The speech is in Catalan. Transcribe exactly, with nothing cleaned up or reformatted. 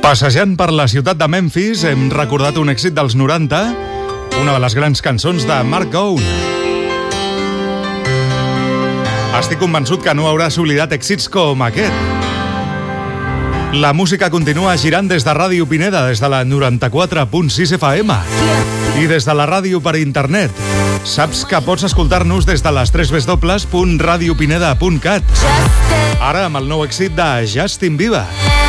Passejant per la ciutat de Memphis hem recordat un èxit dels noranta, una de les grans cançons de Mark Gone. Estic convençut que no hauràs oblidat èxits com aquest. La música continua girant des de Ràdio Pineda, des de la noranta-quatre punt sis F M i des de la ràdio per internet. Saps que pots escoltar-nos des de les tres w punt radiopineda punt cat. Ara amb el nou èxit de Justin Bieber.